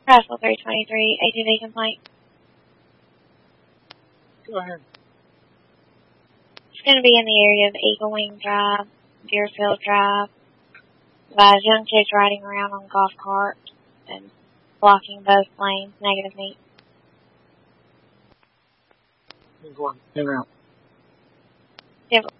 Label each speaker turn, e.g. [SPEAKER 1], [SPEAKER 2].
[SPEAKER 1] Russell 323, ATV complaint.
[SPEAKER 2] Go ahead.
[SPEAKER 1] It's going to be in the area of Eagle Wing Drive, Deerfield Drive. Advise young kids riding around on golf carts and blocking both lanes, negative meet.
[SPEAKER 2] Go on. In and out.
[SPEAKER 1] Yeah.